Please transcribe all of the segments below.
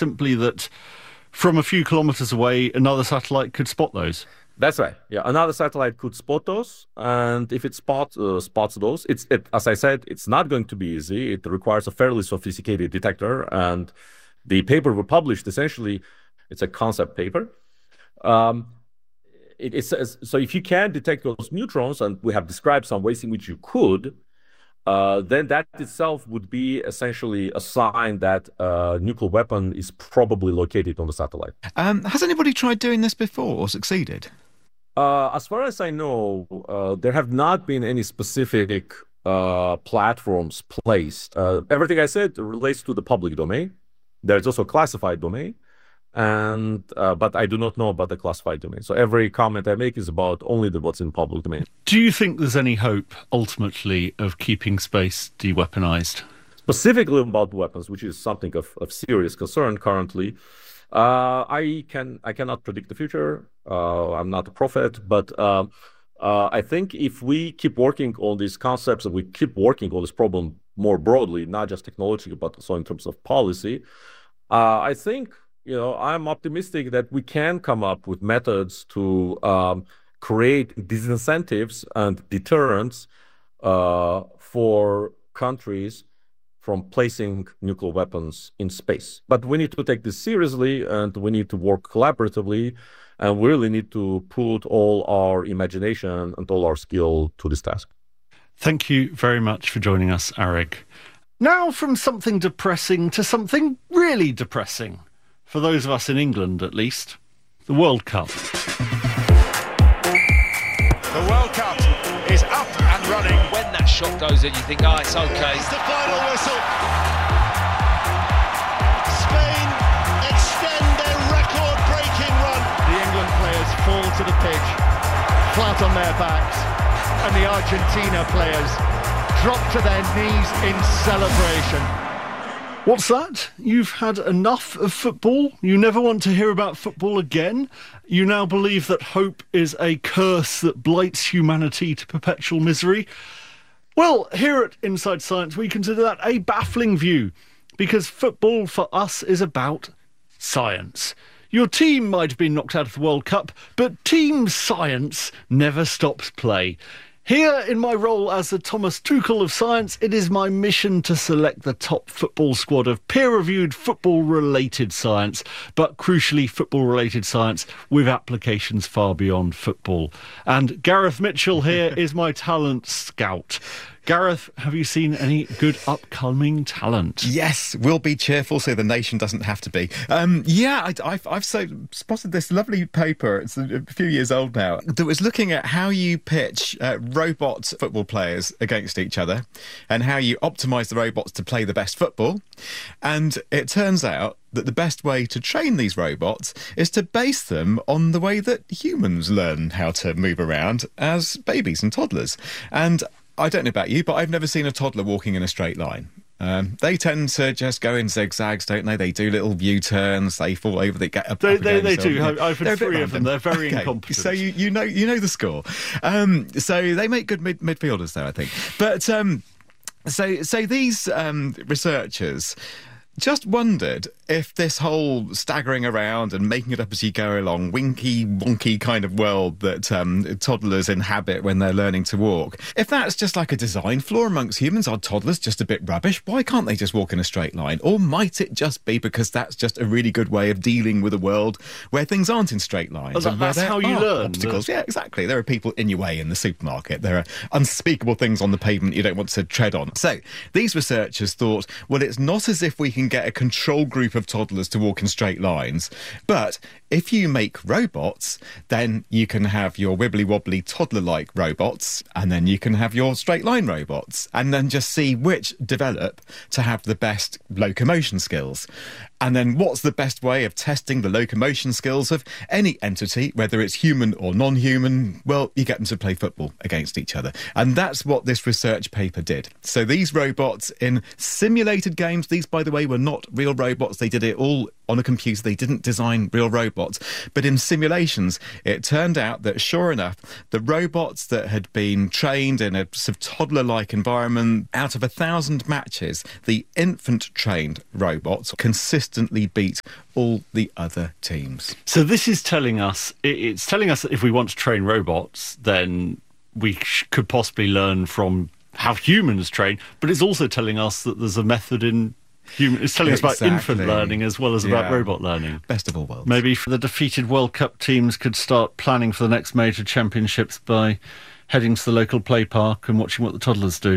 simply that from a few kilometres away, another satellite could spot those? That's right. Yeah, another satellite could spot those, and if it spots those, as I said, it's not going to be easy. It requires a fairly sophisticated detector, and the paper we published, essentially, it's a concept paper. It says, so if you can detect those neutrons, and we have described some ways in which you could, then that itself would be essentially a sign that a nuclear weapon is probably located on the satellite. Has anybody tried doing this before or succeeded? As far as I know, there have not been any specific platforms placed. Everything I said relates to the public domain. There's also a classified domain, but I do not know about the classified domain. So every comment I make is about only what's in public domain. Do you think there's any hope, ultimately, of keeping space de-weaponized? Specifically about weapons, which is something of serious concern currently, I cannot predict the future. I'm not a prophet, but I think if we keep working on these concepts and we keep working on this problem more broadly, not just technology, but also in terms of policy, I think, I'm optimistic that we can come up with methods to create disincentives and deterrents for countries from placing nuclear weapons in space. But we need to take this seriously, and we need to work collaboratively, and we really need to put all our imagination and all our skill to this task. Thank you very much for joining us, Arek. Now from something depressing to something really depressing, for those of us in England at least, the World Cup. The World Cup is up and running. When that shot goes in, you think, it's okay. It's the final whistle. Spain extend their record-breaking run. The England players fall to the pitch, flat on their backs, and the Argentina players drop to their knees in celebration. What's that? You've had enough of football? You never want to hear about football again? You now believe that hope is a curse that blights humanity to perpetual misery? Well, here at Inside Science, we consider that a baffling view, because football for us is about science. Your team might have been knocked out of the World Cup, but team science never stops play. Here, in my role as the Thomas Tuchel of science, it is my mission to select the top football squad of peer-reviewed football-related science, but crucially football-related science with applications far beyond football. And Gareth Mitchell here is my talent scout. Gareth, have you seen any good upcoming talent? Yes, we'll be cheerful so the nation doesn't have to be. I've spotted this lovely paper, it's a few years old now, that was looking at how you pitch robot football players against each other and how you optimise the robots to play the best football. And it turns out that the best way to train these robots is to base them on the way that humans learn how to move around as babies and toddlers. And I don't know about you, but I've never seen a toddler walking in a straight line. They tend to just go in zigzags, don't they? They do little U-turns, they fall over, they get up. They do. I've had three of them. They're very incompetent. So you know the score. So they make good midfielders, though, I think. But so these researchers just wondered if this whole staggering around and making it up as you go along, winky, wonky kind of world that toddlers inhabit when they're learning to walk, if that's just like a design flaw amongst humans, are toddlers just a bit rubbish? Why can't they just walk in a straight line? Or might it just be because that's just a really good way of dealing with a world where things aren't in straight lines? That's how you learn. Obstacles. Yeah, exactly. There are people in your way in the supermarket. There are unspeakable things on the pavement you don't want to tread on. So these researchers thought, well, it's not as if we can get a control group of toddlers to walk in straight lines, but if you make robots, then you can have your wibbly-wobbly toddler-like robots, and then you can have your straight-line robots, and then just see which develop to have the best locomotion skills. And then what's the best way of testing the locomotion skills of any entity, whether it's human or non-human? Well, you get them to play football against each other. And that's what this research paper did. So these robots in simulated games, these, by the way, were not real robots. They did it all on a computer. They didn't design real robots. But in simulations, it turned out that, sure enough, the robots that had been trained in a sort of toddler-like environment, out of 1,000 matches, the infant-trained robots consistently beat all the other teams. So this is telling us, it's telling us that if we want to train robots, then we could possibly learn from how humans train, but it's also telling us that there's a method in human. It's telling us about infant learning as well as about robot learning. Best of all worlds. Maybe the defeated World Cup teams could start planning for the next major championships by heading to the local play park and watching what the toddlers do.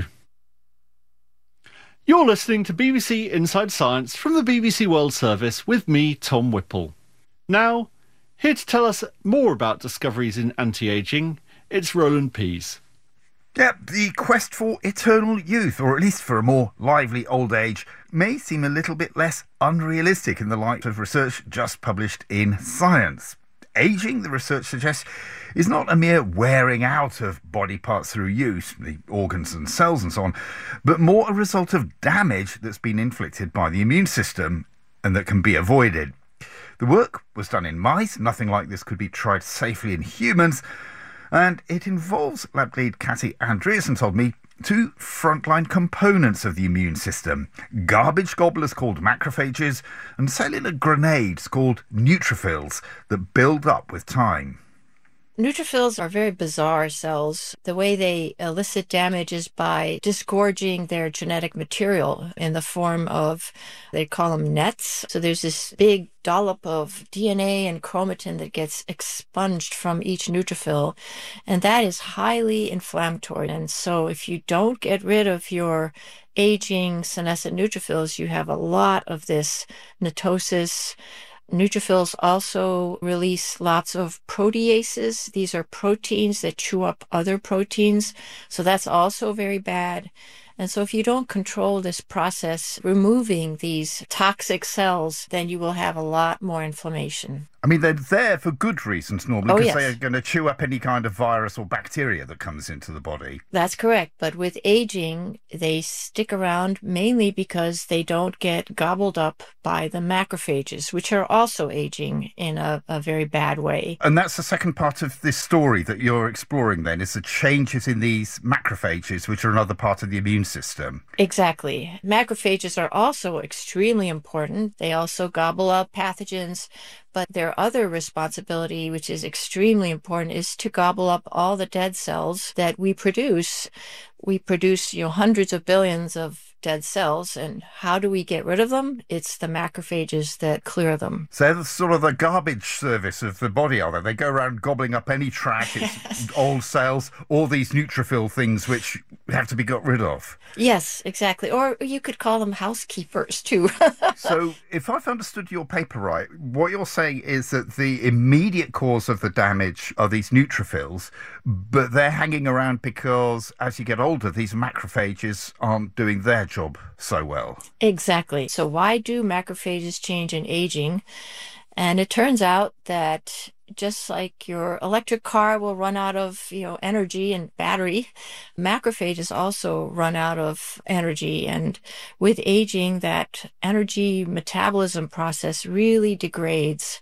You're listening to BBC Inside Science from the BBC World Service with me, Tom Whipple. Now, here to tell us more about discoveries in anti-ageing, it's Roland Pease. Yep, the quest for eternal youth, or at least for a more lively old age, may seem a little bit less unrealistic in the light of research just published in Science. Ageing, the research suggests, is not a mere wearing out of body parts through use, the organs and cells and so on, but more a result of damage that's been inflicted by the immune system and that can be avoided. The work was done in mice. Nothing like this could be tried safely in humans. And it involves, lab lead Kathy Andreasen told me, two frontline components of the immune system: garbage gobblers called macrophages and cellular grenades called neutrophils that build up with time. Neutrophils are very bizarre cells. The way they elicit damage is by disgorging their genetic material in the form of, they call them nets. So there's this big dollop of DNA and chromatin that gets expunged from each neutrophil, and that is highly inflammatory. And so if you don't get rid of your aging senescent neutrophils, you have a lot of this netosis. Neutrophils also release lots of proteases. These are proteins that chew up other proteins, so that's also very bad. And so if you don't control this process, removing these toxic cells, then you will have a lot more inflammation. I mean, they're there for good reasons normally, because yes, they're going to chew up any kind of virus or bacteria that comes into the body. That's correct. But with aging, they stick around mainly because they don't get gobbled up by the macrophages, which are also aging in a very bad way. And that's the second part of this story that you're exploring then, is the changes in these macrophages, which are another part of the immune system. Exactly. Macrophages are also extremely important. They also gobble up pathogens. But their other responsibility, which is extremely important, is to gobble up all the dead cells that we produce. We produce, hundreds of billions of dead cells, and how do we get rid of them? It's the macrophages that clear them. So they're sort of the garbage service of the body, are they? They go around gobbling up any trash, it's old cells, all these neutrophil things which have to be got rid of. Yes, exactly. Or you could call them housekeepers too. So if I've understood your paper right, what you're saying is that the immediate cause of the damage are these neutrophils, but they're hanging around because as you get older, these macrophages aren't doing their job so well. Exactly. So why do macrophages change in aging? And it turns out that just like your electric car will run out of, energy and battery, macrophages also run out of energy. And with aging, that energy metabolism process really degrades.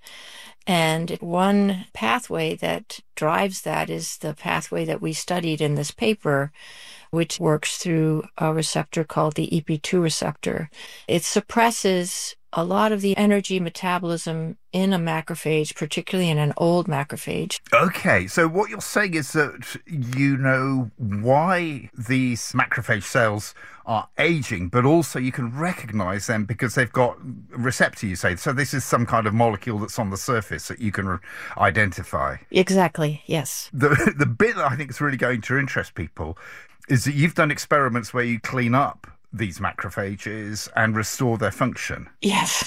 And one pathway that drives that is the pathway that we studied in this paper, which works through a receptor called the EP2 receptor. It suppresses a lot of the energy metabolism in a macrophage, particularly in an old macrophage. Okay, so what you're saying is that you know why these macrophage cells are aging, but also you can recognize them because they've got a receptor, you say. So this is some kind of molecule that's on the surface that you can identify. Exactly, yes. The bit that I think is really going to interest people is that you've done experiments where you clean up these macrophages and restore their function. Yes.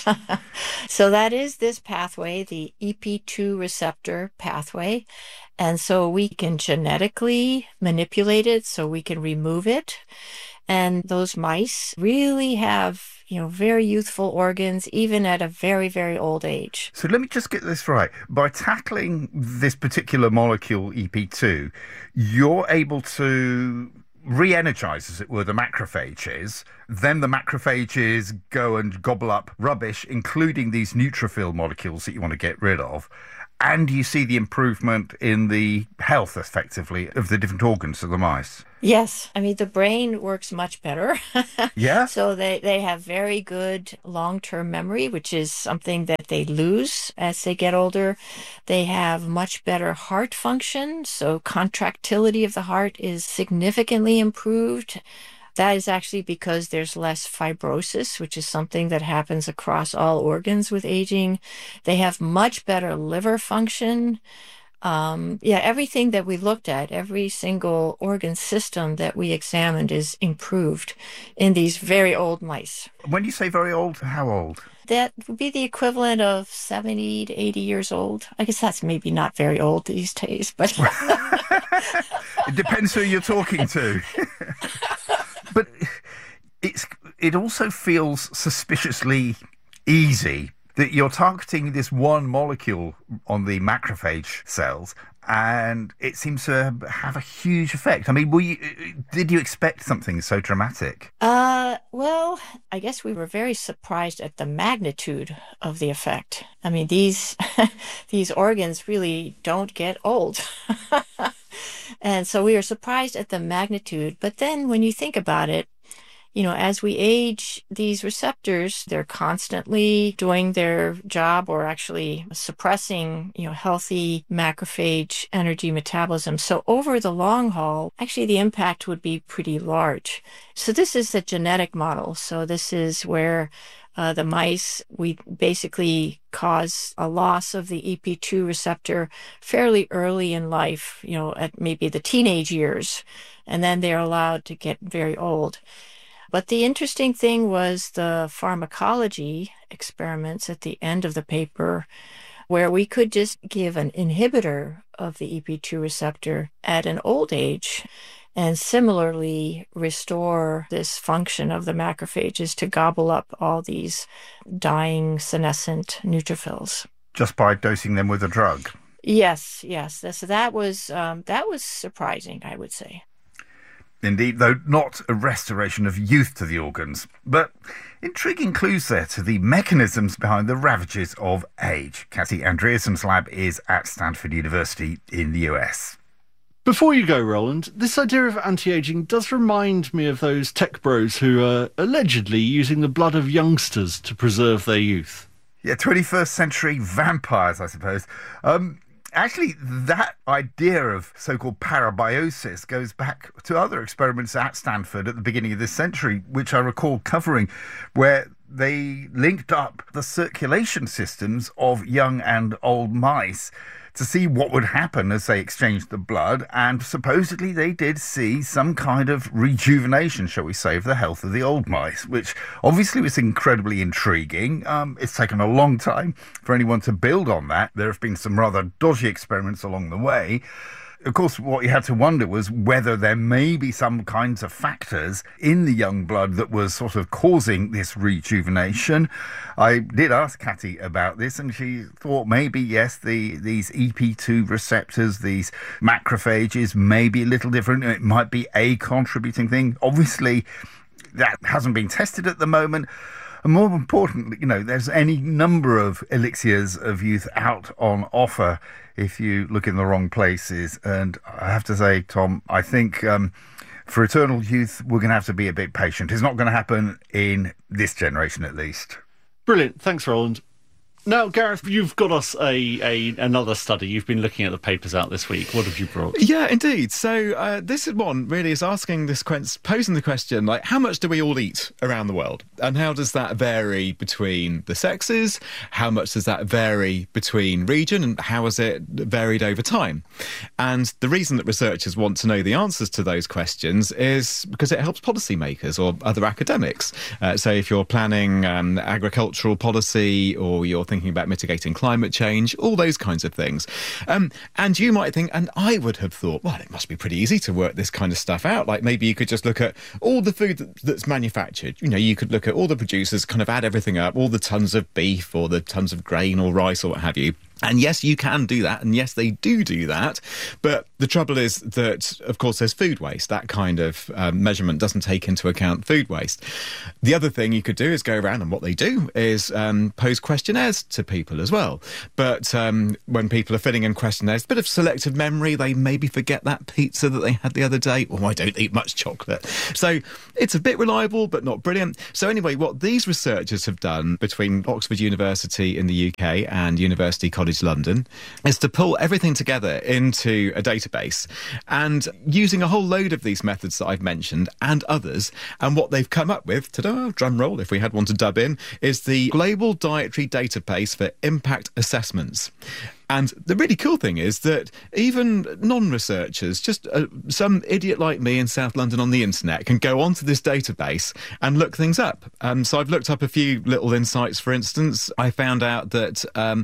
So that is this pathway, the EP2 receptor pathway. And so we can genetically manipulate it so we can remove it. And those mice really have, very youthful organs, even at a very, very old age. So let me just get this right. By tackling this particular molecule, EP2, you're able to re-energise, as it were, the macrophages. Then the macrophages go and gobble up rubbish, including these neutrophil molecules that you want to get rid of. And you see the improvement in the health, effectively, of the different organs of the mice. Yes. I mean, the brain works much better. Yeah. So they have very good long-term memory, which is something that they lose as they get older. They have much better heart function. So contractility of the heart is significantly improved. That is actually because there's less fibrosis, which is something that happens across all organs with aging. They have much better liver function. Everything that we looked at, every single organ system that we examined is improved in these very old mice. When you say very old, how old? That would be the equivalent of 70 to 80 years old. I guess that's maybe not very old these days, but... It depends who you're talking to. But it also feels suspiciously easy that you're targeting this one molecule on the macrophage cells, and it seems to have a huge effect. I mean, did you expect something so dramatic? Well, I guess we were very surprised at the magnitude of the effect. I mean, these organs really don't get old. And so we were surprised at the magnitude. But then when you think about it, as we age, these receptors, they're constantly doing their job or actually suppressing, healthy macrophage energy metabolism. So over the long haul, actually the impact would be pretty large. So this is the genetic model. So this is where the mice, we basically cause a loss of the EP2 receptor fairly early in life, at maybe the teenage years, and then they're allowed to get very old. But the interesting thing was the pharmacology experiments at the end of the paper, where we could just give an inhibitor of the EP2 receptor at an old age and similarly restore this function of the macrophages to gobble up all these dying senescent neutrophils. Just by dosing them with a drug? Yes. So that was surprising, I would say. Indeed, though not a restoration of youth to the organs, but intriguing clues there to the mechanisms behind the ravages of age. Kati Andreasen's lab is at Stanford University in the US. Before you go, Roland, this idea of anti-aging does remind me of those tech bros who are allegedly using the blood of youngsters to preserve their youth. Yeah, 21st century vampires, I suppose. Actually, that idea of so-called parabiosis goes back to other experiments at Stanford at the beginning of this century, which I recall covering, where they linked up the circulation systems of young and old mice to see what would happen as they exchanged the blood, and supposedly they did see some kind of rejuvenation, shall we say, of the health of the old mice, which obviously was incredibly intriguing. It's taken a long time for anyone to build on that. There have been some rather dodgy experiments along the way. Of course, what you had to wonder was whether there may be some kinds of factors in the young blood that was sort of causing this rejuvenation. I did ask Kati about this, and she thought maybe, yes, these EP2 receptors, these macrophages, may be a little different. It might be a contributing thing. Obviously, that hasn't been tested at the moment. And more importantly, there's any number of elixirs of youth out on offer if you look in the wrong places. And I have to say, Tom, I think for eternal youth, we're going to have to be a bit patient. It's not going to happen in this generation, at least. Brilliant. Thanks, Roland. Now, Gareth, you've got us another study. You've been looking at the papers out this week. What have you brought? Yeah, indeed. So this one really is asking posing the question, like, how much do we all eat around the world? And how does that vary between the sexes? How much does that vary between region? And how has it varied over time? And the reason that researchers want to know the answers to those questions is because it helps policymakers or other academics. So if you're planning agricultural policy, or you're thinking about mitigating climate change, all those kinds of things. And you might think, and I would have thought, well, it must be pretty easy to work this kind of stuff out. Like maybe you could just look at all the food that's manufactured. You could look at all the producers, kind of add everything up, all the tons of beef or the tons of grain or rice or what have you. And yes, you can do that, and yes, they do that, but the trouble is that, of course, there's food waste. That kind of measurement doesn't take into account food waste. The other thing you could do is go around, and what they do is pose questionnaires to people as well. But when people are filling in questionnaires, a bit of selective memory, they maybe forget that pizza that they had the other day. Oh, I don't eat much chocolate. So it's a bit reliable, but not brilliant. So anyway, what these researchers have done between Oxford University in the UK and University College London is to pull everything together into a database, and using a whole load of these methods that I've mentioned and others, and what they've come up with, ta-da, drum roll if we had one to dub in, is the Global Dietary Database for Impact Assessments. And the really cool thing is that even non-researchers, just some idiot like me in South London on the internet, can go onto this database and look things up. So I've looked up a few little insights. For instance, I found out that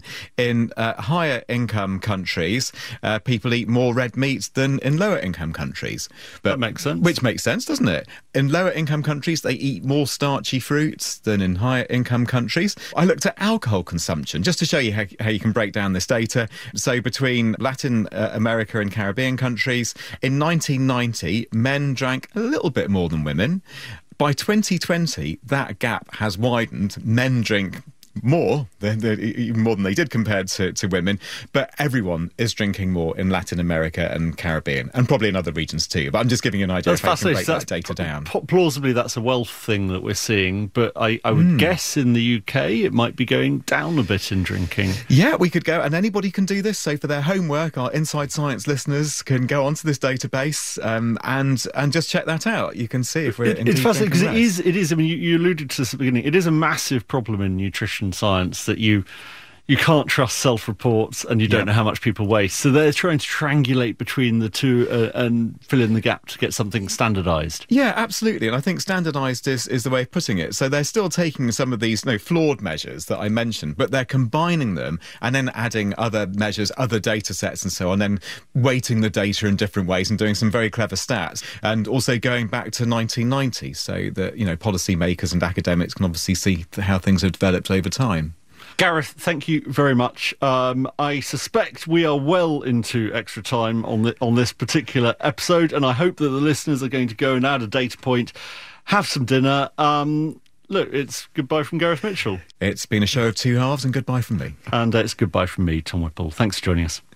in higher income countries, people eat more red meat than in lower income countries. But, that makes sense. Which makes sense, doesn't it? In lower income countries, they eat more starchy fruits than in higher income countries. I looked at alcohol consumption, just to show you how you can break down this data. So between Latin America and Caribbean countries, in 1990, men drank a little bit more than women. By 2020, that gap has widened. Men drink more, even more than they did compared to women, but everyone is drinking more in Latin America and Caribbean, and probably in other regions too. But I'm just giving you an idea of how you can break that data down. Plausibly, that's a wealth thing that we're seeing, but I would guess in the UK it might be going down a bit in drinking. Yeah, we could go, and anybody can do this. So for their homework, our Inside Science listeners can go onto this database and just check that out. You can see if we're It's fascinating because it is. I mean, you alluded to this at the beginning. It is a massive problem in nutrition science that you can't trust self-reports, and you don't know how much people waste. So they're trying to triangulate between the two and fill in the gap to get something standardised. Yeah, absolutely. And I think standardised is the way of putting it. So they're still taking some of these flawed measures that I mentioned, but they're combining them and then adding other measures, other data sets and so on, then weighting the data in different ways and doing some very clever stats. And also going back to 1990, so that, policymakers and academics can obviously see how things have developed over time. Gareth, thank you very much. I suspect we are well into extra time on this particular episode, and I hope that the listeners are going to go and add a data point, have some dinner. Look, it's goodbye from Gareth Mitchell. It's been a show of two halves, and goodbye from me. And it's goodbye from me, Tom Whipple. Thanks for joining us.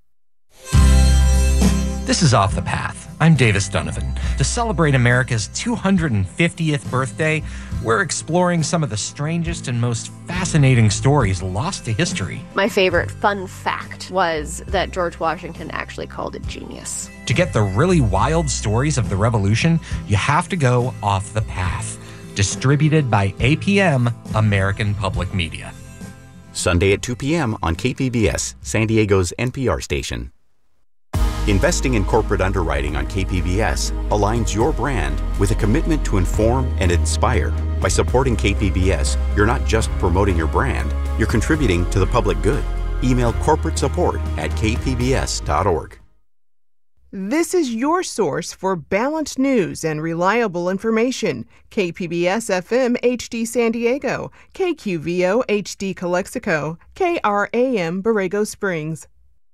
This is Off the Path. I'm Davis Donovan. To celebrate America's 250th birthday, we're exploring some of the strangest and most fascinating stories lost to history. My favorite fun fact was that George Washington actually called it genius. To get the really wild stories of the Revolution, you have to go Off the Path. Distributed by APM, American Public Media. Sunday at 2 p.m. on KPBS, San Diego's NPR station. Investing in corporate underwriting on KPBS aligns your brand with a commitment to inform and inspire. By supporting KPBS, you're not just promoting your brand, you're contributing to the public good. Email corporate support@kpbs.org. This is your source for balanced news and reliable information. KPBS FM HD San Diego, KQVO HD Calexico, KRAM Borrego Springs.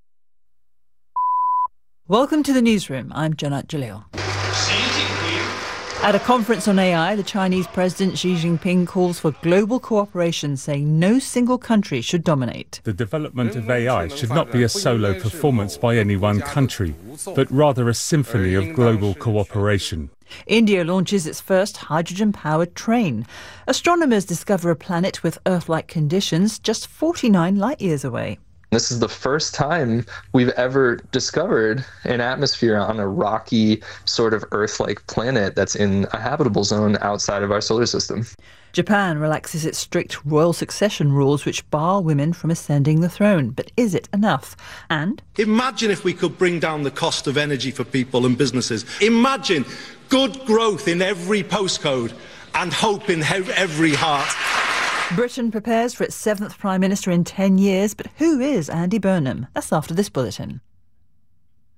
Welcome to the newsroom. I'm Janat Jalil. At a conference on AI, the Chinese President Xi Jinping calls for global cooperation, saying no single country should dominate. The development of AI should not be a solo performance by any one country, but rather a symphony of global cooperation. India launches its first hydrogen-powered train. Astronomers discover a planet with Earth-like conditions just 49 light-years away. This is the first time we've ever discovered an atmosphere on a rocky, sort of Earth-like planet that's in a habitable zone outside of our solar system. Japan relaxes its strict royal succession rules which bar women from ascending the throne. But is it enough? And imagine if we could bring down the cost of energy for people and businesses. Imagine good growth in every postcode and hope in every heart. Britain prepares for its 7th Prime Minister in 10 years, but who is Andy Burnham? That's after this bulletin.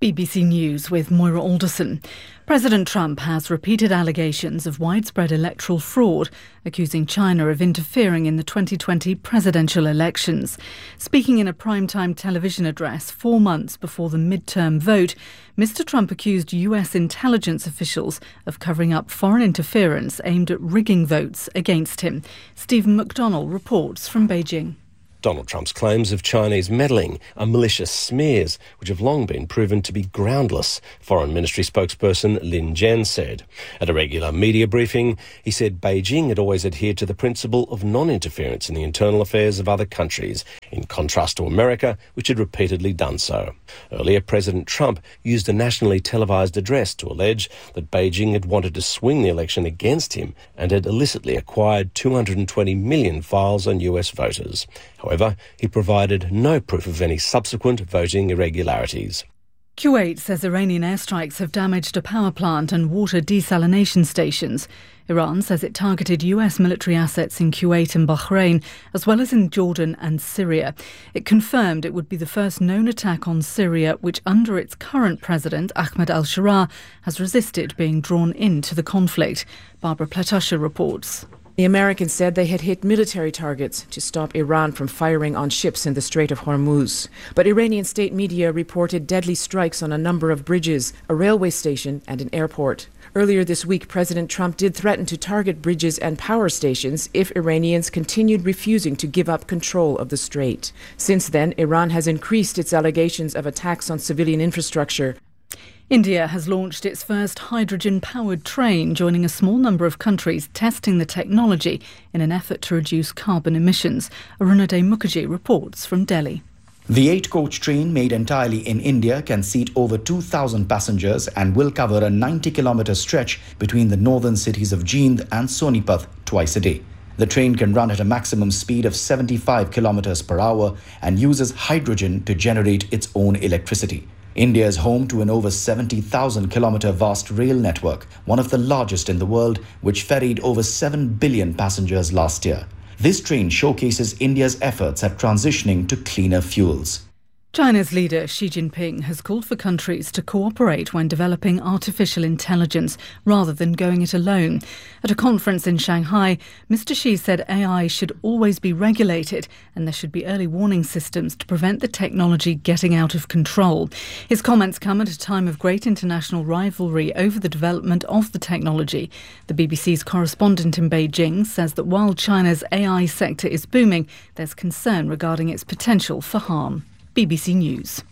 BBC News with Moira Alderson. President Trump has repeated allegations of widespread electoral fraud, accusing China of interfering in the 2020 presidential elections. Speaking in a primetime television address 4 months before the midterm vote, Mr. Trump accused US intelligence officials of covering up foreign interference aimed at rigging votes against him. Stephen McDonnell reports from Beijing. Donald Trump's claims of Chinese meddling are malicious smears, which have long been proven to be groundless, Foreign Ministry spokesperson Lin Jian said. At a regular media briefing, he said Beijing had always adhered to the principle of non-interference in the internal affairs of other countries, in contrast to America, which had repeatedly done so. Earlier, President Trump used a nationally televised address to allege that Beijing had wanted to swing the election against him and had illicitly acquired 220 million files on US voters. However, he provided no proof of any subsequent voting irregularities. Kuwait says Iranian airstrikes have damaged a power plant and water desalination stations. Iran says it targeted US military assets in Kuwait and Bahrain, as well as in Jordan and Syria. It confirmed it would be the first known attack on Syria, which under its current president, Ahmed al-Sharaa, has resisted being drawn into the conflict. Barbara Platasha reports. The Americans said they had hit military targets to stop Iran from firing on ships in the Strait of Hormuz. But Iranian state media reported deadly strikes on a number of bridges, a railway station and an airport. Earlier this week, President Trump did threaten to target bridges and power stations if Iranians continued refusing to give up control of the strait. Since then, Iran has increased its allegations of attacks on civilian infrastructure. India has launched its first hydrogen-powered train, joining a small number of countries testing the technology in an effort to reduce carbon emissions. Arunade Mukherjee reports from Delhi. The 8-coach train, made entirely in India, can seat over 2,000 passengers and will cover a 90-kilometre stretch between the northern cities of Jind and Sonipat twice a day. The train can run at a maximum speed of 75 kilometres per hour and uses hydrogen to generate its own electricity. India is home to an over 70,000-kilometre vast rail network, one of the largest in the world, which ferried over 7 billion passengers last year. This train showcases India's efforts at transitioning to cleaner fuels. China's leader Xi Jinping has called for countries to cooperate when developing artificial intelligence rather than going it alone. At a conference in Shanghai, Mr. Xi said AI should always be regulated and there should be early warning systems to prevent the technology getting out of control. His comments come at a time of great international rivalry over the development of the technology. The BBC's correspondent in Beijing says that while China's AI sector is booming, there's concern regarding its potential for harm. BBC News.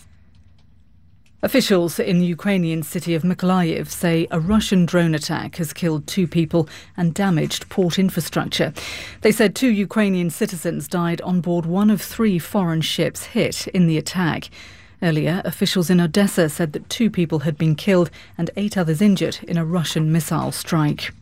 Officials in the Ukrainian city of Mykolaiv say a Russian drone attack has killed 2 people and damaged port infrastructure. They said 2 Ukrainian citizens died on board one of 3 foreign ships hit in the attack. Earlier, officials in Odessa said that 2 people had been killed and 8 others injured in a Russian missile strike.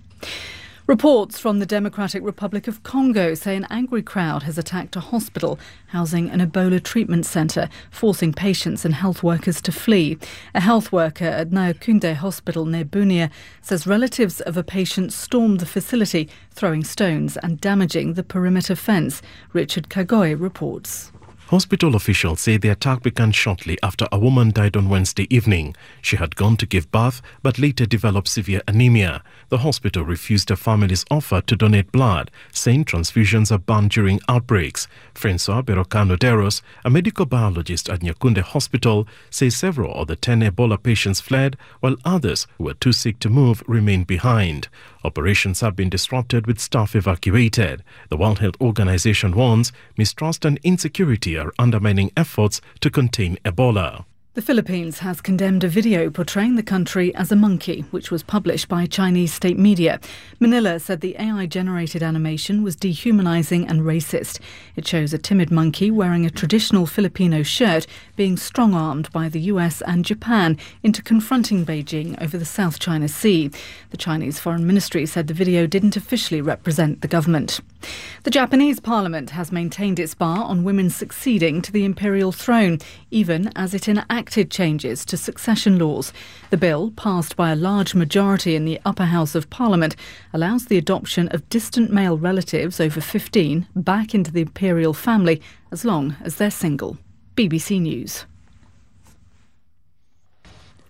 Reports from the Democratic Republic of Congo say an angry crowd has attacked a hospital housing an Ebola treatment centre, forcing patients and health workers to flee. A health worker at Nyakunde Hospital near Bunia says relatives of a patient stormed the facility, throwing stones and damaging the perimeter fence. Richard Kagoy reports. Hospital officials say the attack began shortly after a woman died on Wednesday evening. She had gone to give birth but later developed severe anemia. The hospital refused her family's offer to donate blood, saying transfusions are banned during outbreaks. Francois Berocano-Deros, a medical biologist at Nyakunde Hospital, says several of the 10 Ebola patients fled, while others who were too sick to move remained behind. Operations have been disrupted with staff evacuated. The World Health Organization warns mistrust and insecurity are undermining efforts to contain Ebola. The Philippines has condemned a video portraying the country as a monkey, which was published by Chinese state media. Manila said the AI-generated animation was dehumanizing and racist. It shows a timid monkey wearing a traditional Filipino shirt being strong-armed by the US and Japan into confronting Beijing over the South China Sea. The Chinese Foreign Ministry said the video didn't officially represent the government. The Japanese parliament has maintained its bar on women succeeding to the imperial throne, even as it enacted changes to succession laws. The bill, passed by a large majority in the upper house of parliament, allows the adoption of distant male relatives over 15 back into the imperial family as long as they're single. BBC News.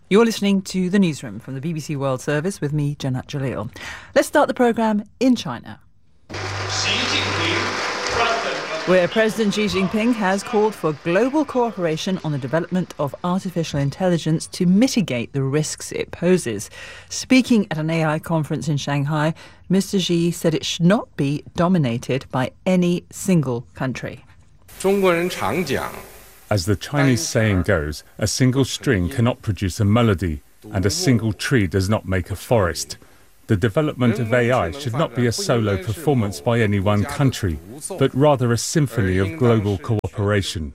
You're listening to The Newsroom from the BBC World Service with me, Janat Jalil. Let's start the programme in China, where President Xi Jinping has called for global cooperation on the development of artificial intelligence to mitigate the risks it poses. Speaking at an AI conference in Shanghai, Mr. Xi said it should not be dominated by any single country. As the Chinese saying goes, a single string cannot produce a melody, and a single tree does not make a forest. The development of AI should not be a solo performance by any one country, but rather a symphony of global cooperation.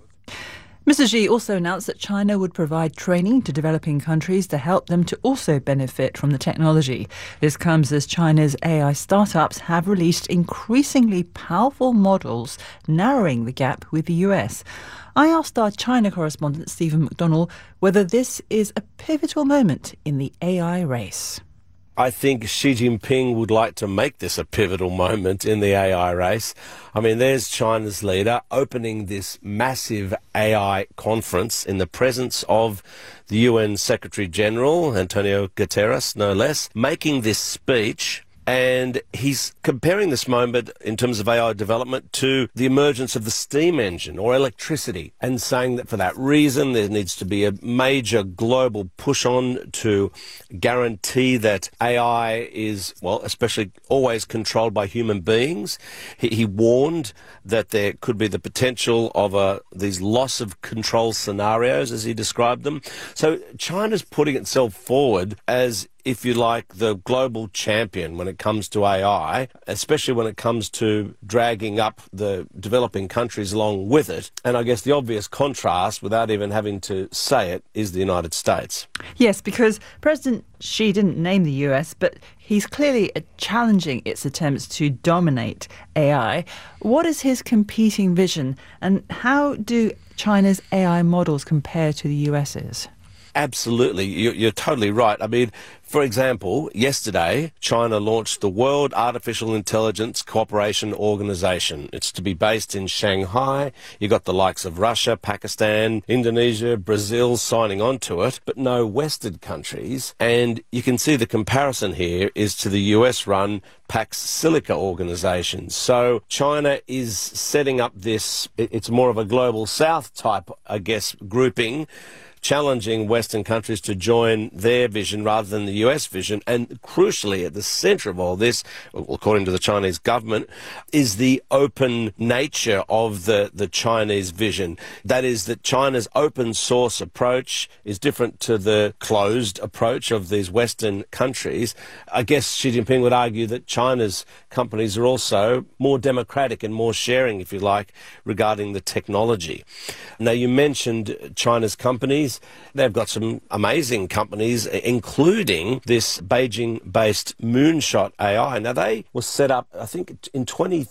Mr. Xi also announced that China would provide training to developing countries to help them to also benefit from the technology. This comes as China's AI startups have released increasingly powerful models, narrowing the gap with the US. I asked our China correspondent Stephen McDonnell whether this is a pivotal moment in the AI race. I think Xi Jinping would like to make this a pivotal moment in the AI race. I mean, there's China's leader opening this massive AI conference in the presence of the UN Secretary General, Antonio Guterres, no less, making this speech. And he's comparing this moment in terms of AI development to the emergence of the steam engine or electricity, and saying that for that reason there needs to be a major global push on to guarantee that AI is, well, especially always controlled by human beings. He warned that there could be the potential of these loss of control scenarios, as he described them. So China's putting itself forward as, if you like, the global champion when it comes to AI, especially when it comes to dragging up the developing countries along with it. And I guess the obvious contrast, without even having to say it, is the United States. Yes, because President Xi didn't name the US, but he's clearly challenging its attempts to dominate AI. What is his competing vision, and how do China's AI models compare to the US's? Absolutely. You're totally right. I mean, for example, yesterday, China launched the World Artificial Intelligence Cooperation Organization. It's to be based in Shanghai. You've got the likes of Russia, Pakistan, Indonesia, Brazil signing on to it, but no Western countries. And you can see the comparison here is to the US-run Pax Silica organization. So China is setting up this, it's more of a global south type, I guess, grouping, challenging Western countries to join their vision rather than the US vision. And crucially, at the centre of all this, according to the Chinese government, is the open nature of the Chinese vision. That is, that China's open source approach is different to the closed approach of these Western countries. I guess Xi Jinping would argue that China's companies are also more democratic and more sharing, if you like, regarding the technology. Now, you mentioned China's companies. They've got some amazing companies, including this Beijing-based Moonshot AI. Now, they were set up, I think, in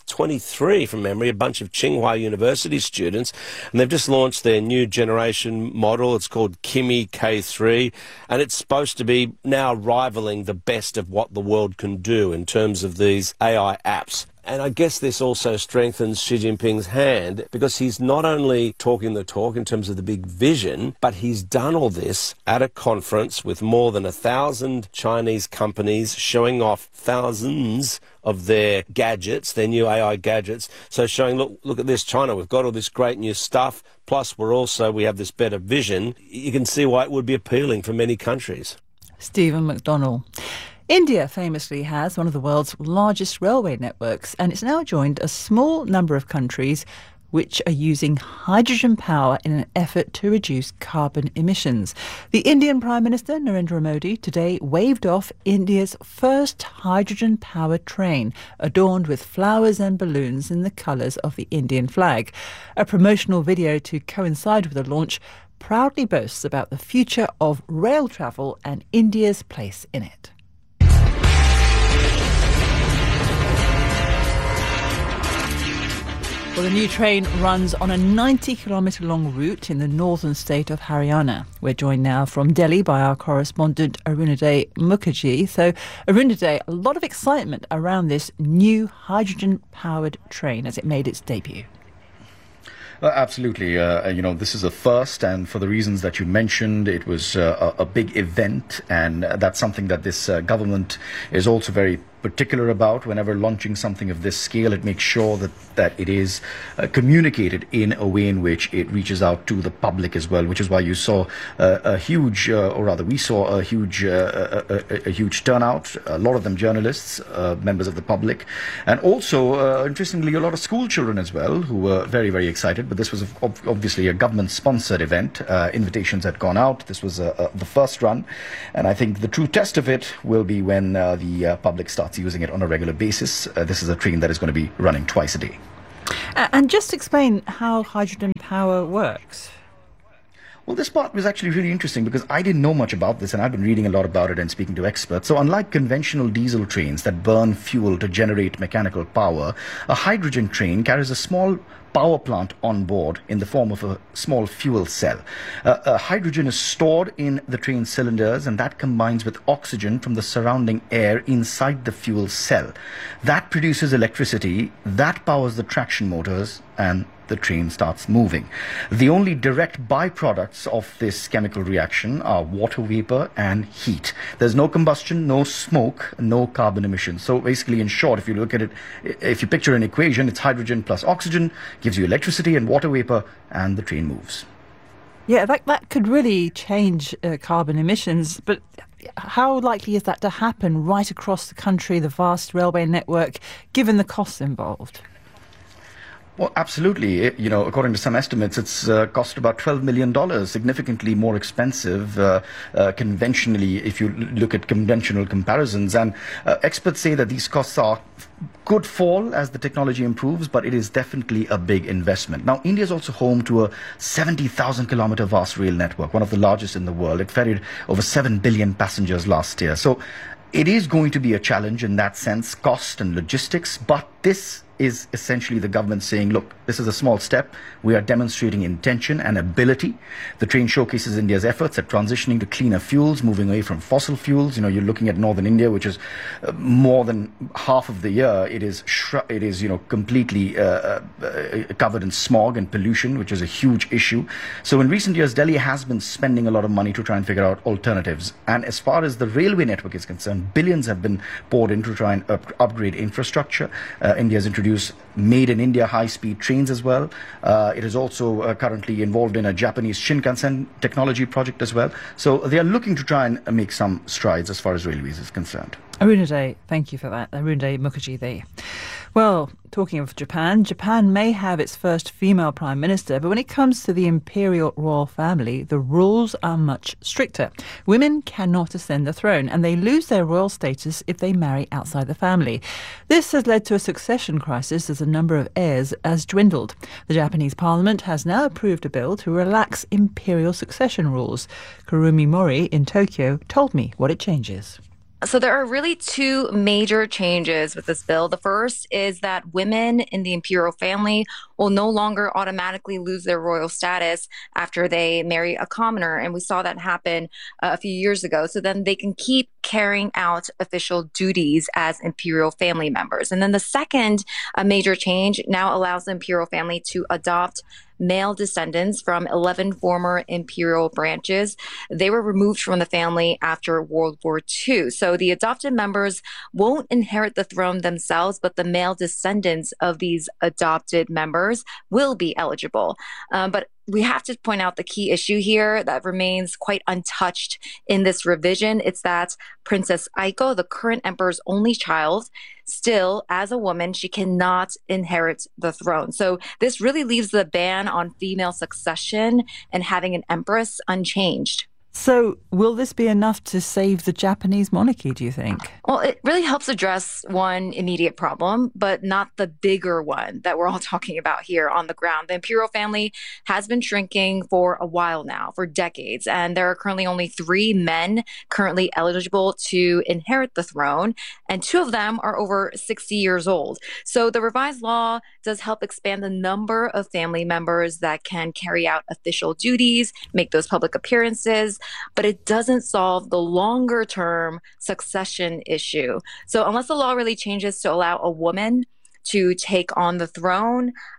2023, from memory, a bunch of Tsinghua University students, and they've just launched their new generation model. It's called Kimi K3, and it's supposed to be now rivaling the best of what the world can do in terms of these AI apps. And I guess this also strengthens Xi Jinping's hand, because he's not only talking the talk in terms of the big vision, but he's done all this at a conference with more than 1,000 Chinese companies showing off thousands of their gadgets, their new AI gadgets. So showing, look at this, China, we've got all this great new stuff, plus we have this better vision. You can see why it would be appealing for many countries. Stephen McDonnell. India famously has one of the world's largest railway networks, and it's now joined a small number of countries which are using hydrogen power in an effort to reduce carbon emissions. The Indian Prime Minister, Narendra Modi, today waved off India's first hydrogen-powered train, adorned with flowers and balloons in the colours of the Indian flag. A promotional video to coincide with the launch proudly boasts about the future of rail travel and India's place in it. Well, the new train runs on a 90-kilometre-long route in the northern state of Haryana. We're joined now from Delhi by our correspondent Arunaday Mukherjee. So, Arunaday, a lot of excitement around this new hydrogen-powered train as it made its debut. Absolutely. This is a first, and for the reasons that you mentioned, it was a big event, and that's something that this government is also very particular about. Whenever launching something of this scale, it makes sure that it is communicated in a way in which it reaches out to the public as well, which is why you saw we saw a huge turnout, a lot of them journalists, members of the public, and also, interestingly, a lot of school children as well, who were very, very excited. But this was obviously a government-sponsored event. Invitations had gone out. This was the first run, and I think the true test of it will be when the public starts using it on a regular basis. This is a train that is going to be running twice a day. And just explain how hydrogen power works. Well, this part was actually really interesting because I didn't know much about this, and I've been reading a lot about it and speaking to experts. So unlike conventional diesel trains that burn fuel to generate mechanical power, a hydrogen train carries a small power plant on board in the form of a small fuel cell. Hydrogen is stored in the train cylinders, and that combines with oxygen from the surrounding air inside the fuel cell. That produces electricity, that powers the traction motors, and the train starts moving. The only direct byproducts of this chemical reaction are water vapor and heat. There's no combustion, no smoke, no carbon emissions. So basically, in short, if you look at it, if you picture an equation, it's hydrogen plus oxygen, gives you electricity and water vapor, and the train moves. Yeah, that could really change carbon emissions, but how likely is that to happen right across the country, the vast railway network, given the costs involved? Well, absolutely. According to some estimates, it's cost about $12 million, significantly more expensive conventionally if you look at conventional comparisons. And experts say that these costs could fall as the technology improves, but it is definitely a big investment. Now, India is also home to a 70,000-kilometer vast rail network, one of the largest in the world. It ferried over 7 billion passengers last year. So it is going to be a challenge in that sense, cost and logistics, but this is essentially the government saying, look, this is a small step. We are demonstrating intention and ability. The train showcases India's efforts at transitioning to cleaner fuels, moving away from fossil fuels. You're looking at northern India, which is more than half of the year. It is completely covered in smog and pollution, which is a huge issue. So in recent years, Delhi has been spending a lot of money to try and figure out alternatives. And as far as the railway network is concerned, billions have been poured in to try and upgrade infrastructure. India has introduced made in India high-speed trains as well. It is also currently involved in a Japanese Shinkansen technology project as well. So they are looking to try and make some strides as far as railways is concerned. Arunade, thank you for that. Arunade Mukherjee there. Well, talking of Japan, Japan may have its first female prime minister, but when it comes to the imperial royal family, the rules are much stricter. Women cannot ascend the throne, and they lose their royal status if they marry outside the family. This has led to a succession crisis as the number of heirs has dwindled. The Japanese parliament has now approved a bill to relax imperial succession rules. Kurumi Mori in Tokyo told me what it changes. So there are really two major changes with this bill. The first is that women in the imperial family will no longer automatically lose their royal status after they marry a commoner. And we saw that happen a few years ago. So then they can keep carrying out official duties as imperial family members. And then the second major change now allows the imperial family to adopt male descendants from 11 former imperial branches. They were removed from the family after World War II. So the adopted members won't inherit the throne themselves, but the male descendants of these adopted members will be eligible. But we have to point out the key issue here that remains quite untouched in this revision. It's that Princess Aiko, the current emperor's only child, still, as a woman, she cannot inherit the throne. So this really leaves the ban on female succession and having an empress unchanged. So will this be enough to save the Japanese monarchy, do you think? Well, it really helps address one immediate problem, but not the bigger one that we're all talking about here on the ground. The imperial family has been shrinking for a while now, for decades, and there are currently only 3 men currently eligible to inherit the throne, and 2 of them are over 60 years old. So the revised law does help expand the number of family members that can carry out official duties, make those public appearances, but it doesn't solve the longer term succession issue. So unless the law really changes to allow a woman to take on the throne,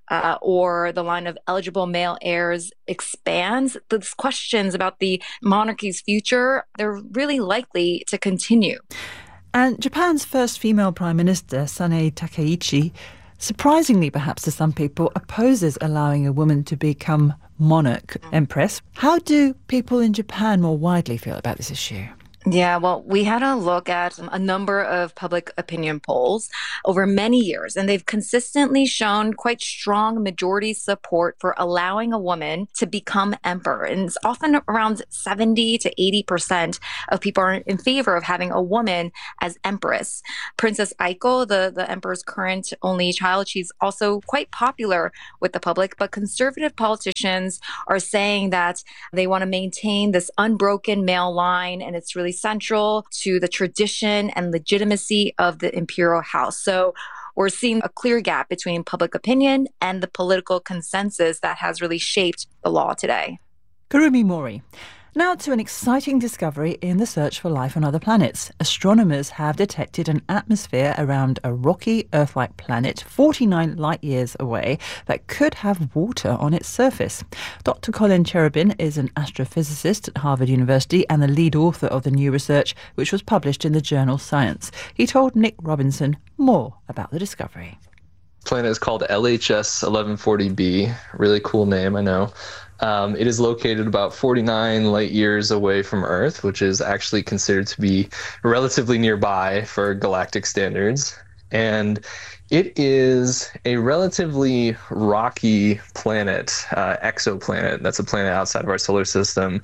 or the line of eligible male heirs expands, these questions about the monarchy's future, they're really likely to continue. And Japan's first female Prime Minister, Sanae Takaichi, surprisingly perhaps to some people, opposes allowing a woman to become monarch, empress. How do people in Japan more widely feel about this issue? Yeah, well, we had a look at a number of public opinion polls over many years, and they've consistently shown quite strong majority support for allowing a woman to become emperor. And it's often around 70 to 80% of people are in favor of having a woman as empress. Princess Aiko, the emperor's current only child, she's also quite popular with the public, but conservative politicians are saying that they want to maintain this unbroken male line, and it's really central to the tradition and legitimacy of the imperial house. So we're seeing a clear gap between public opinion and the political consensus that has really shaped the law today. Kurumi Mori. Now to an exciting discovery in the search for life on other planets. Astronomers have detected an atmosphere around a rocky Earth-like planet 49 light-years away that could have water on its surface. Dr. Colin Cherubin is an astrophysicist at Harvard University and the lead author of the new research, which was published in the journal Science. He told Nick Robinson more about the discovery. The planet is called LHS 1140b. Really cool name, I know. It is located about 49 light years away from Earth, which is actually considered to be relatively nearby for galactic standards. And it is a relatively rocky planet, exoplanet. That's a planet outside of our solar system.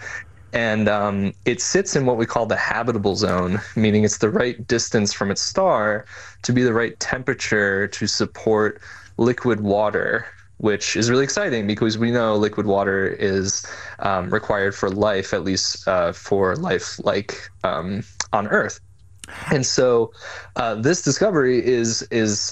And it sits in what we call the habitable zone, meaning it's the right distance from its star to be the right temperature to support liquid water, which is really exciting because we know liquid water is required for life, at least for life like on Earth. And so this discovery is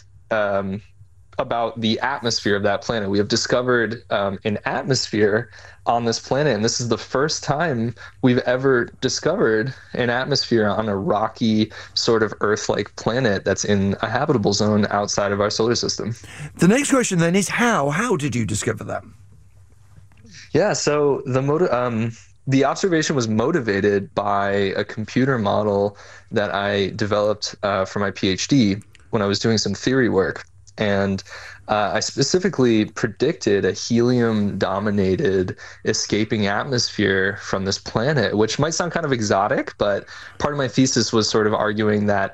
about the atmosphere of that planet. We have discovered an atmosphere on this planet, and this is the first time we've ever discovered an atmosphere on a rocky sort of Earth-like planet that's in a habitable zone outside of our solar system. The next question then is how? How did you discover that? Yeah, so the observation was motivated by a computer model that I developed for my PhD when I was doing some theory work. And I specifically predicted a helium-dominated escaping atmosphere from this planet, which might sound kind of exotic, but part of my thesis was sort of arguing that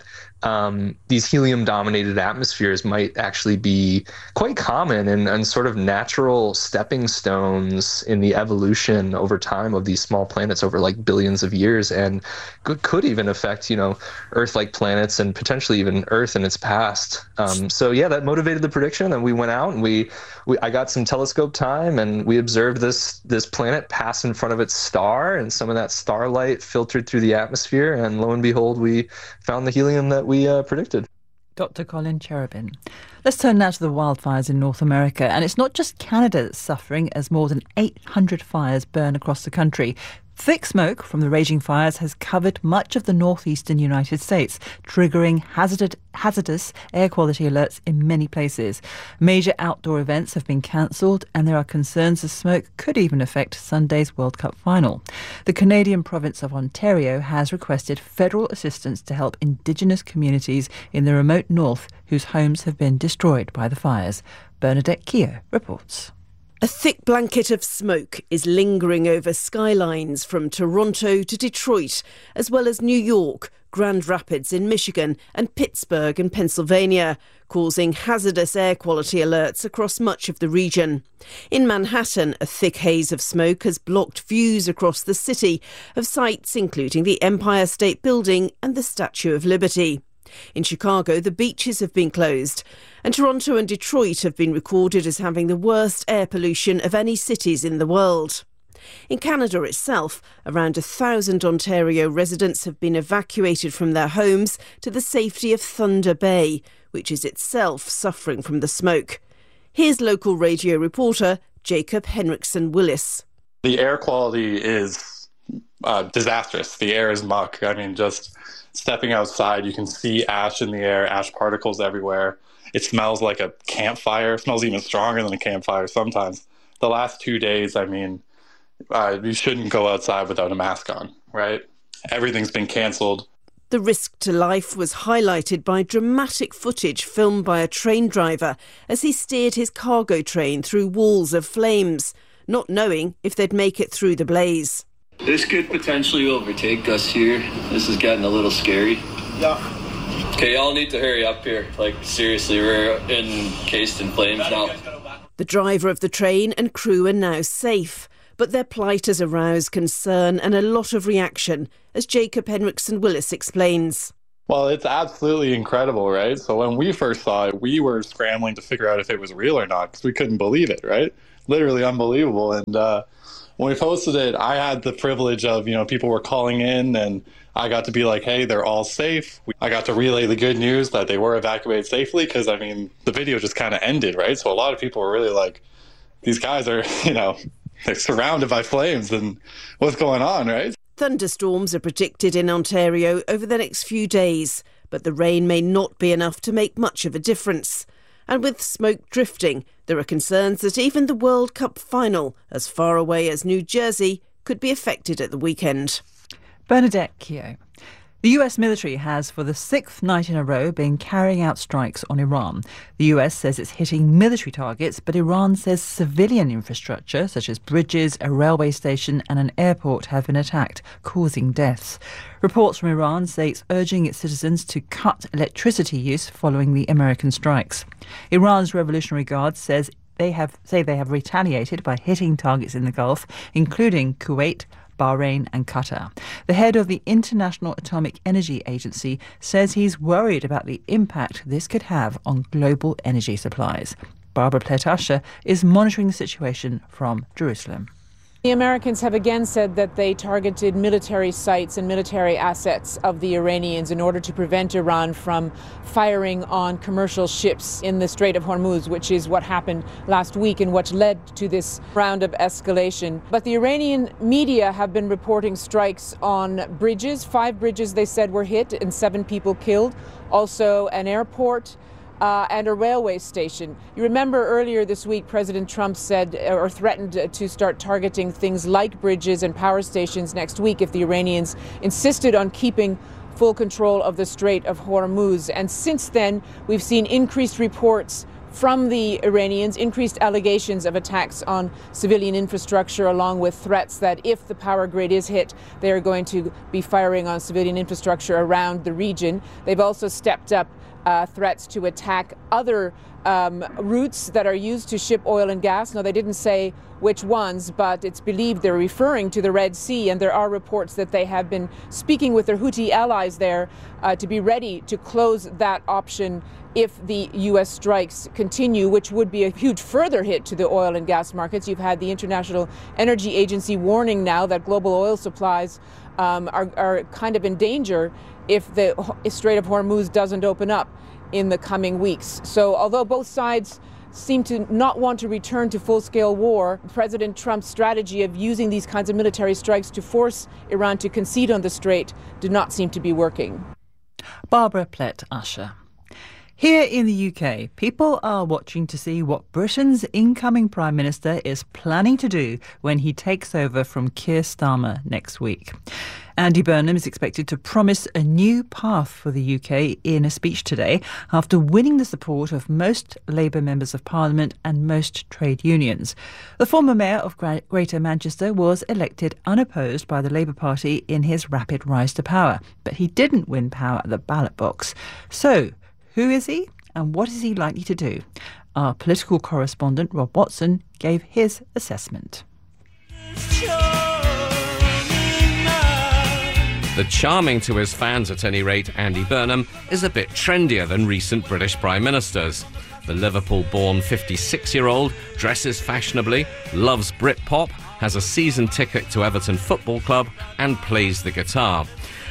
these helium-dominated atmospheres might actually be quite common and sort of natural stepping stones in the evolution over time of these small planets over like billions of years, and could even affect, Earth-like planets and potentially even Earth in its past. So yeah, that motivated the prediction, and we went out and I got some telescope time, and we observed this planet pass in front of its star, and some of that starlight filtered through the atmosphere, and lo and behold, we found the helium that we predicted. Dr. Colin Cherubin. Let's turn now to the wildfires in North America. And it's not just Canada that's suffering as more than 800 fires burn across the country. Thick smoke from the raging fires has covered much of the northeastern United States, triggering hazardous air quality alerts in many places. Major outdoor events have been cancelled, and there are concerns the smoke could even affect Sunday's World Cup final. The Canadian province of Ontario has requested federal assistance to help Indigenous communities in the remote north whose homes have been destroyed by the fires. Bernadette Keogh reports. A thick blanket of smoke is lingering over skylines from Toronto to Detroit, as well as New York, Grand Rapids in Michigan and Pittsburgh in Pennsylvania, causing hazardous air quality alerts across much of the region. In Manhattan, a thick haze of smoke has blocked views across the city of sites including the Empire State Building and the Statue of Liberty. In Chicago, the beaches have been closed, and Toronto and Detroit have been recorded as having the worst air pollution of any cities in the world. In Canada itself, around 1,000 Ontario residents have been evacuated from their homes to the safety of Thunder Bay, which is itself suffering from the smoke. Here's local radio reporter Jacob Henriksen-Willis. The air quality is disastrous. The air is muck. I mean, just stepping outside, you can see ash in the air, ash particles everywhere. It smells like a campfire. It smells even stronger than a campfire sometimes. The last 2 days, I mean, you shouldn't go outside without a mask on, right? Everything's been cancelled. The risk to life was highlighted by dramatic footage filmed by a train driver as he steered his cargo train through walls of flames, not knowing if they'd make it through the blaze. This could potentially overtake us here. This is getting a little scary. Yeah. Okay, y'all need to hurry up here. Like, seriously, we're encased in flames now. The driver of the train and crew are now safe, but their plight has aroused concern and a lot of reaction, as Jacob Henriksen-Willis explains. Well, it's absolutely incredible, right? So when we first saw it, we were scrambling to figure out if it was real or not because we couldn't believe it, right? Literally unbelievable. And when we posted it, I had the privilege of, people were calling in and I got to be like, hey, they're all safe. I got to relay the good news that they were evacuated safely because, the video just kind of ended, right? So a lot of people were really like, these guys are, they're surrounded by flames and what's going on, right? Thunderstorms are predicted in Ontario over the next few days, but the rain may not be enough to make much of a difference. And with smoke drifting, there are concerns that even the World Cup final, as far away as New Jersey, could be affected at the weekend. Bernadette Keogh. The US military has, for the 6th night in a row, been carrying out strikes on Iran. The US says it's hitting military targets, but Iran says civilian infrastructure, such as bridges, a railway station and an airport, have been attacked, causing deaths. Reports from Iran say it's urging its citizens to cut electricity use following the American strikes. Iran's Revolutionary Guard says they have retaliated by hitting targets in the Gulf, including Kuwait, Bahrain and Qatar. The head of the International Atomic Energy Agency says he's worried about the impact this could have on global energy supplies. Barbara Plett-Usher is monitoring the situation from Jerusalem. The Americans have again said that they targeted military sites and military assets of the Iranians in order to prevent Iran from firing on commercial ships in the Strait of Hormuz, which is what happened last week and what led to this round of escalation. But the Iranian media have been reporting strikes on bridges. 5 bridges, they said, were hit and 7 people killed. Also an airport and a railway station. You remember earlier this week, President Trump said or threatened to start targeting things like bridges and power stations next week if the Iranians insisted on keeping full control of the Strait of Hormuz. And since then, we've seen increased reports from the Iranians, increased allegations of attacks on civilian infrastructure, along with threats that if the power grid is hit, they are going to be firing on civilian infrastructure around the region. They've also stepped up threats to attack other routes that are used to ship oil and gas. Now, they didn't say which ones, but it's believed they're referring to the Red Sea, and there are reports that they have been speaking with their Houthi allies there to be ready to close that option if the U.S. strikes continue, which would be a huge further hit to the oil and gas markets. You've had the International Energy Agency warning now that global oil supplies are kind of in danger if the Strait of Hormuz doesn't open up in the coming weeks. So although both sides seem to not want to return to full-scale war, President Trump's strategy of using these kinds of military strikes to force Iran to concede on the strait did not seem to be working. Barbara Plett-Usher. Here in the UK, people are watching to see what Britain's incoming Prime Minister is planning to do when he takes over from Keir Starmer next week. Andy Burnham is expected to promise a new path for the UK in a speech today after winning the support of most Labour members of Parliament and most trade unions. The former mayor of Greater Manchester was elected unopposed by the Labour Party in his rapid rise to power, but he didn't win power at the ballot box. So, who is he and what is he likely to do? Our political correspondent Rob Watson gave his assessment. The charming to his fans, at any rate, Andy Burnham, is a bit trendier than recent British Prime Ministers. The Liverpool-born 56-year-old dresses fashionably, loves Britpop, has a season ticket to Everton Football Club and plays the guitar.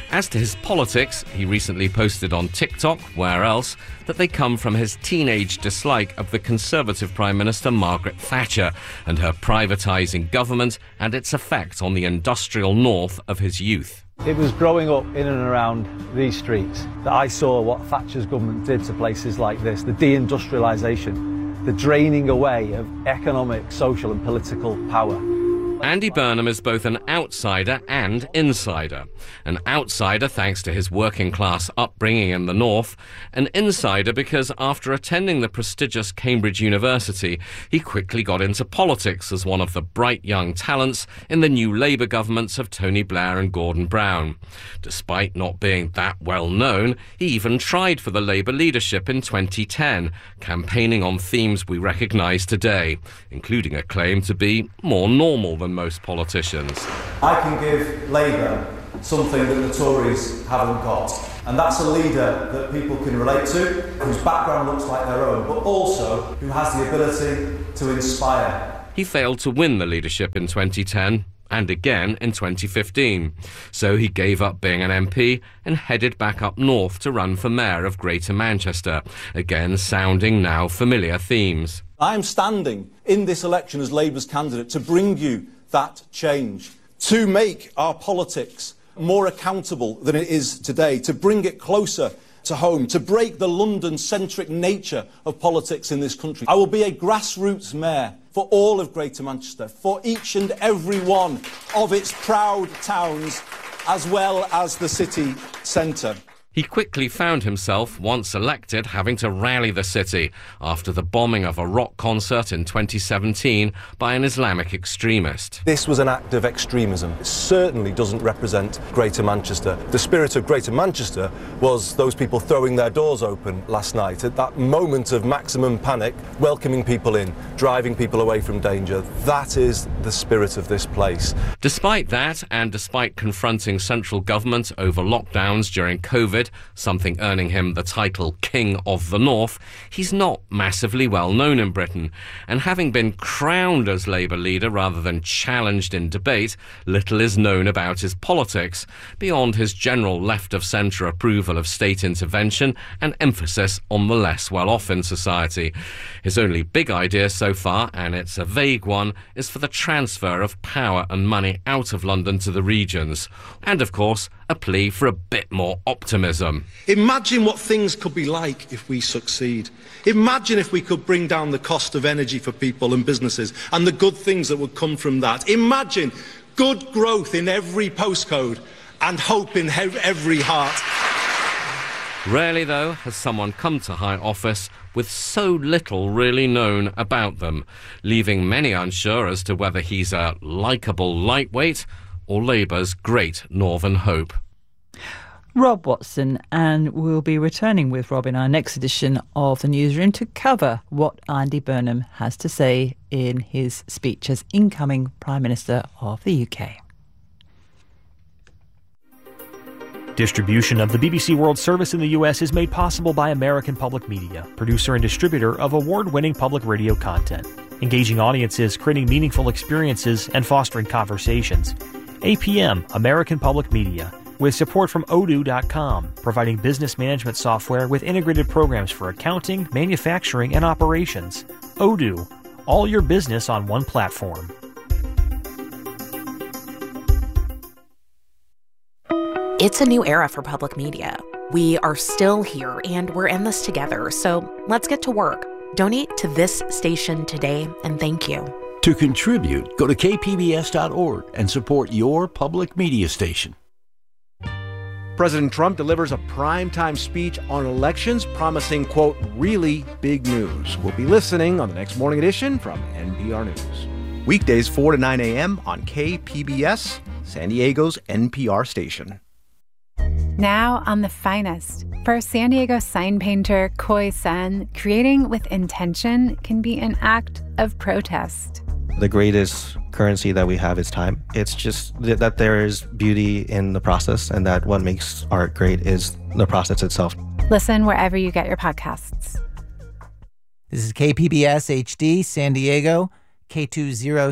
As to his politics, he recently posted on TikTok, where else, that they come from his teenage dislike of the Conservative Prime Minister Margaret Thatcher and her privatising government and its effect on the industrial north of his youth. It was growing up in and around these streets that I saw what Thatcher's government did to places like this, the deindustrialisation, the draining away of economic, social and political power. Andy Burnham is both an outsider and insider. An outsider thanks to his working-class upbringing in the north, an insider because after attending the prestigious Cambridge University, he quickly got into politics as one of the bright young talents in the new Labour governments of Tony Blair and Gordon Brown. Despite not being that well known, he even tried for the Labour leadership in 2010, campaigning on themes we recognise today, including a claim to be more normal than most politicians. I can give Labour something that the Tories haven't got, and that's a leader that people can relate to, whose background looks like their own, but also who has the ability to inspire. He failed to win the leadership in 2010 and again in 2015, so he gave up being an MP and headed back up north to run for mayor of Greater Manchester, again sounding now familiar themes. I am standing in this election as Labour's candidate to bring you that change, to make our politics more accountable than it is today, to bring it closer to home, to break the London-centric nature of politics in this country. I will be a grassroots mayor for all of Greater Manchester, for each and every one of its proud towns, as well as the city centre. He quickly found himself, once elected, having to rally the city after the bombing of a rock concert in 2017 by an Islamic extremist. This was an act of extremism. It certainly doesn't represent Greater Manchester. The spirit of Greater Manchester was those people throwing their doors open last night at that moment of maximum panic, welcoming people in, driving people away from danger. That is the spirit of this place. Despite that, and despite confronting central government over lockdowns during COVID, something earning him the title King of the North, he's not massively well known in Britain. And having been crowned as Labour leader rather than challenged in debate, little is known about his politics, beyond his general left-of-centre approval of state intervention and emphasis on the less well-off in society. His only big idea so far, and it's a vague one, is for the transfer of power and money out of London to the regions. And, of course, a plea for a bit more optimism. Imagine what things could be like if we succeed. Imagine if we could bring down the cost of energy for people and businesses and the good things that would come from that. Imagine good growth in every postcode and hope in every heart. Rarely, though, has someone come to high office with so little really known about them, leaving many unsure as to whether he's a likeable lightweight or Labour's great northern hope. Rob Watson, and we'll be returning with Rob in our next edition of the Newsroom to cover what Andy Burnham has to say in his speech as incoming Prime Minister of the UK. Distribution of the BBC World Service in the U.S. is made possible by American Public Media, producer and distributor of award-winning public radio content, engaging audiences, creating meaningful experiences, and fostering conversations. APM, American Public Media, with support from Odoo.com, providing business management software with integrated programs for accounting, manufacturing, and operations. Odoo, all your business on one platform. It's a new era for public media. We are still here, and we're in this together, so let's get to work. Donate to this station today, and thank you. To contribute, go to kpbs.org and support your public media station. President Trump delivers a primetime speech on elections, promising, quote, really big news. We'll be listening on the next morning edition from NPR News. Weekdays 4 to 9 a.m. on KPBS, San Diego's NPR station. Now on The Finest. For San Diego sign painter Khoi San, creating with intention can be an act of protest. The greatest currency that we have is time. It's just that there is beauty in the process, and that what makes art great is the process itself. Listen wherever you get your podcasts. This is KPBS HD San Diego,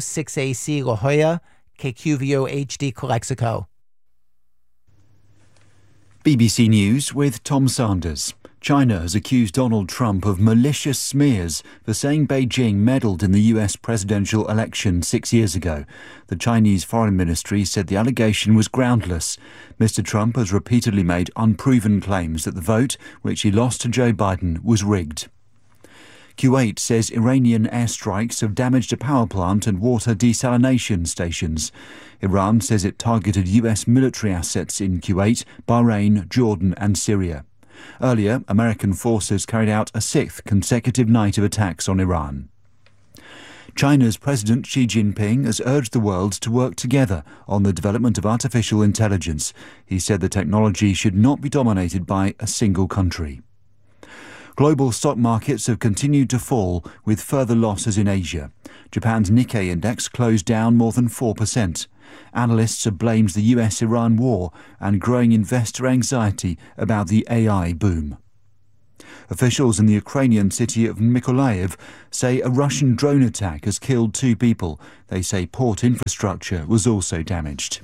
K206AC La Jolla, KQVO HD Calexico. BBC News with Tom Sanders. China has accused Donald Trump of malicious smears for saying Beijing meddled in the US presidential election 6 years ago. The Chinese Foreign Ministry said the allegation was groundless. Mr. Trump has repeatedly made unproven claims that the vote, which he lost to Joe Biden, was rigged. Kuwait says Iranian airstrikes have damaged a power plant and water desalination stations. Iran says it targeted US military assets in Kuwait, Bahrain, Jordan and Syria. Earlier, American forces carried out a sixth consecutive night of attacks on Iran. China's President Xi Jinping has urged the world to work together on the development of artificial intelligence. He said the technology should not be dominated by a single country. Global stock markets have continued to fall, with further losses in Asia. Japan's Nikkei index closed down more than 4%. Analysts have blamed the US-Iran war and growing investor anxiety about the AI boom. Officials in the Ukrainian city of Mykolaiv say a Russian drone attack has killed 2 people. They say port infrastructure was also damaged.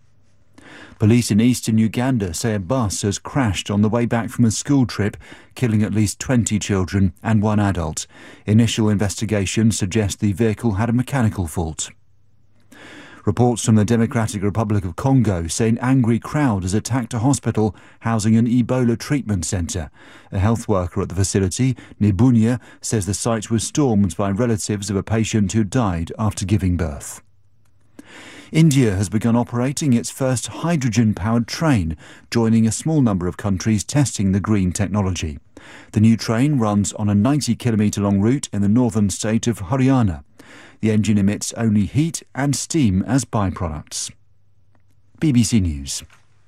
Police in eastern Uganda say a bus has crashed on the way back from a school trip, killing at least 20 children and 1 adult. Initial investigations suggest the vehicle had a mechanical fault. Reports from the Democratic Republic of Congo say an angry crowd has attacked a hospital housing an Ebola treatment centre. A health worker at the facility, Nibunia, says the site was stormed by relatives of a patient who died after giving birth. India has begun operating its first hydrogen-powered train, joining a small number of countries testing the green technology. The new train runs on a 90-kilometre-long route in the northern state of Haryana. The engine emits only heat and steam as byproducts. BBC News.